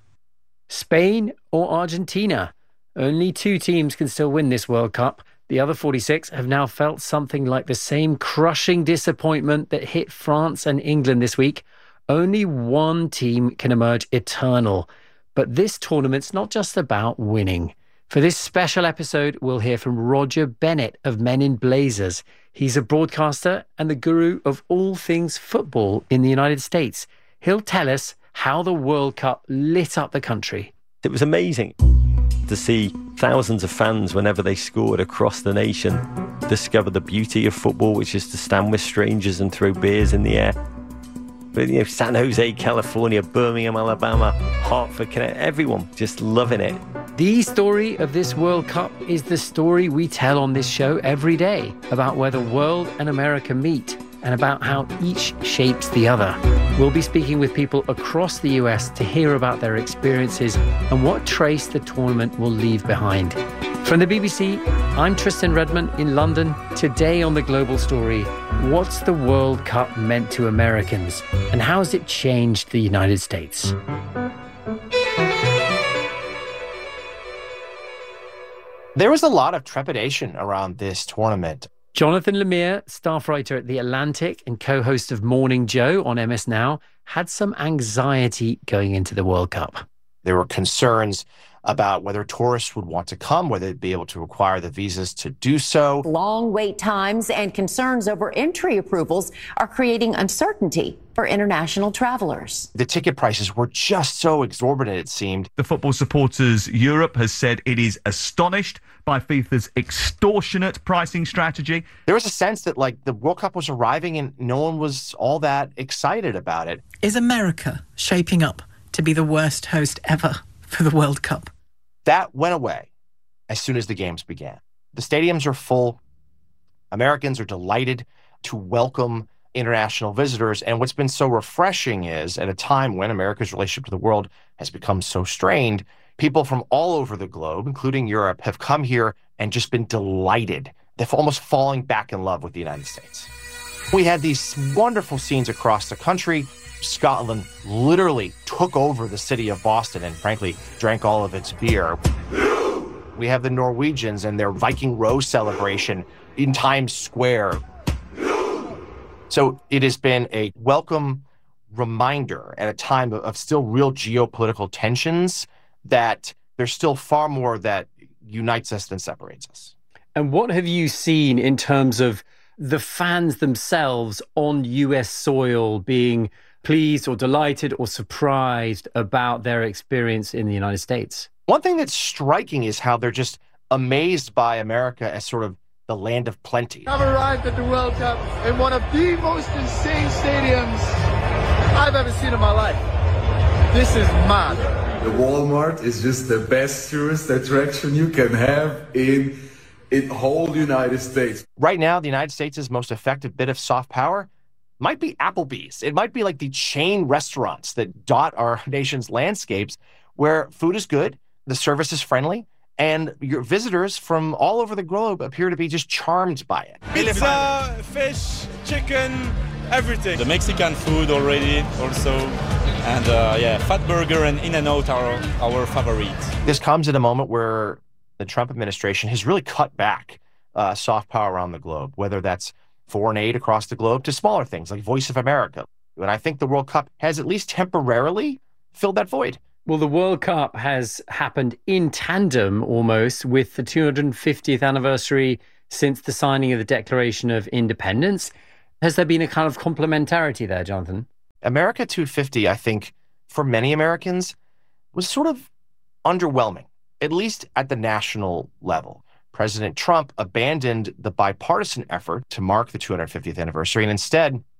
Spain or Argentina? Only 2 teams can still win this World Cup. The other 46 have now felt something like the same crushing disappointment that hit France and England this week. Only 1 team can emerge eternal. But this tournament's not just about winning. For this special episode, we'll hear from Roger Bennett of Men in Blazers. He's a broadcaster and the guru of all things football in the United States. He'll tell us how the World Cup lit up the country. It was amazing to see thousands of fans, whenever they scored across the nation, discover the beauty of football, which is to stand with strangers and throw beers in the air. But, San Jose, California, Birmingham, Alabama, Hartford, Connecticut, everyone just loving it. The story of this World Cup is the story we tell on this show every day, about where the world and America meet and about how each shapes the other. We'll be speaking with people across the US to hear about their experiences and what trace the tournament will leave behind. From the BBC, I'm Tristan Redmond in London. Today on The Global Story, what's the World Cup meant to Americans and how has it changed the United States? There was a lot of trepidation around this tournament. Jonathan Lemire, staff writer at The Atlantic and co-host of Morning Joe on MS Now, had some anxiety going into the World Cup. There were concerns about whether tourists would want to come, whether they'd be able to acquire the visas to do so. Long wait times and concerns over entry approvals are creating uncertainty for international travelers. The ticket prices were just so exorbitant, it seemed. The Football Supporters Europe has said it is astonished by FIFA's extortionate pricing strategy. There was a sense that, the World Cup was arriving and no one was all that excited about it. Is America shaping up to be the worst host ever for the World Cup? That went away as soon as the games began. The stadiums are full. Americans are delighted to welcome international visitors. And what's been so refreshing is, at a time when America's relationship to the world has become so strained, people from all over the globe, including Europe, have come here and just been delighted. They're almost falling back in love with the United States. We had these wonderful scenes across the country. Scotland literally took over the city of Boston and, frankly, drank all of its beer. We have the Norwegians and their Viking Row celebration in Times Square. So it has been a welcome reminder at a time of still real geopolitical tensions that there's still far more that unites us than separates us. And what have you seen in terms of the fans themselves on US soil being pleased or delighted or surprised about their experience in the United States? One thing that's striking is how they're just amazed by America as sort of the land of plenty. I've arrived at the World Cup in one of the most insane stadiums I've ever seen in my life. This is mad. The Walmart is just the best tourist attraction you can have in whole United States. Right now, the United States' most effective bit of soft power might be Applebee's. It might be like the chain restaurants that dot our nation's landscapes, where food is good, the service is friendly, and your visitors from all over the globe appear to be just charmed by it. Pizza, fish, chicken, everything. The Mexican food already also. And Fat Burger and In-N-Out are our favorites. This comes at a moment where the Trump administration has really cut back soft power around the globe, whether that's foreign aid across the globe to smaller things like Voice of America. And I think the World Cup has at least temporarily filled that void. Well, the World Cup has happened in tandem almost with the 250th anniversary since the signing of the Declaration of Independence. Has there been a kind of complementarity there, Jonathan? America 250, I think, for many Americans, was sort of underwhelming, at least at the national level. President Trump abandoned the bipartisan effort to mark the 250th anniversary and instead